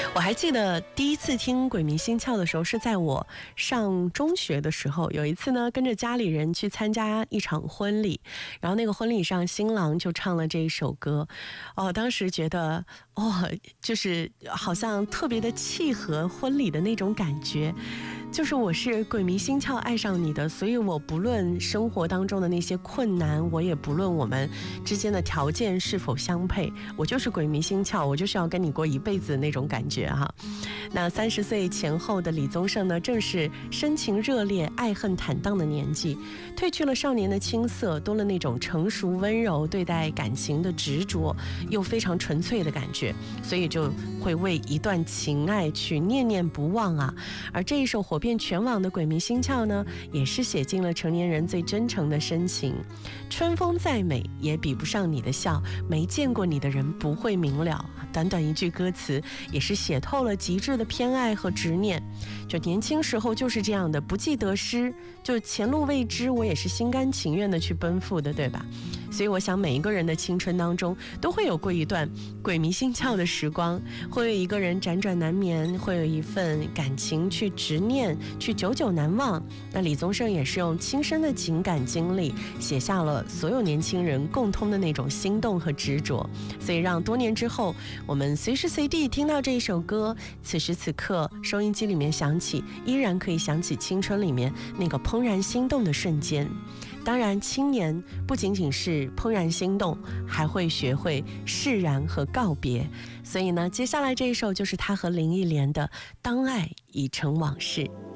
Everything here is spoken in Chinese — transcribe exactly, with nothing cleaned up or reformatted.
我还记得第一次听鬼迷心窍的时候是在我上中学的时候，有一次呢跟着家里人去参加一场婚礼，然后那个婚礼上新郎就唱了这一首歌，哦，当时觉得哦，就是好像特别的契合婚礼的那种感觉。就是我是鬼迷心窍爱上你的，所以我不论生活当中的那些困难，我也不论我们之间的条件是否相配，我就是鬼迷心窍，我就是要跟你过一辈子的那种感觉哈。那三十岁前后的李宗盛呢，正是深情热烈、爱恨坦荡的年纪，褪去了少年的青涩，多了那种成熟温柔对待感情的执着，又非常纯粹的感觉，所以就会为一段情爱去念念不忘啊。而这一首火遍全网的《鬼迷心窍》呢，也是写尽了成年人最真诚的深情。春风再美也比不上你的笑，没见过你的人不会明了。短短一句歌词，也是写透了极致的偏爱和执念。就年轻时候就是这样的，不计得失，就前路未知，我也是心甘情愿的去奔赴的，对吧？所以我想每一个人的青春当中都会有过一段鬼迷心窍的时光，会有一个人辗转难眠，会有一份感情去执念，去久久难忘。那李宗盛也是用亲身的情感经历写下了所有年轻人共通的那种心动和执着，所以让多年之后我们随时随地听到这一首歌，此时此刻收音机里面响起，依然可以想起青春里面那个怦然心动的瞬间。当然青年不仅仅是怦然心动，还会学会释然和告别。所以呢，接下来这一首就是他和林忆莲的《当爱已成往事》。